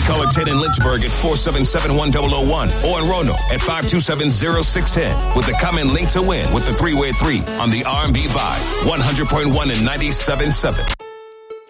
Caller Ted in Lynchburg at 477-1001 or in Roanoke at 527-0610 with the comment link to win with the 3-way 3 on the R&B Vibe 100.1 and 97.7.